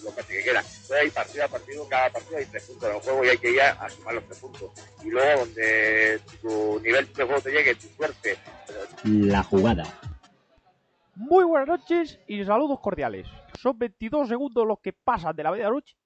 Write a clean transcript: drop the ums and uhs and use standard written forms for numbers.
lo fácil que quiera. Entonces hay partido a partido, cada partido hay 3 puntos en el juego y hay que ir a sumar los 3 puntos. Y luego donde tu nivel de juego te llegue, tu suerte. La jugada. Muy buenas noches y saludos cordiales. Son 22 segundos los que pasan de la medianoche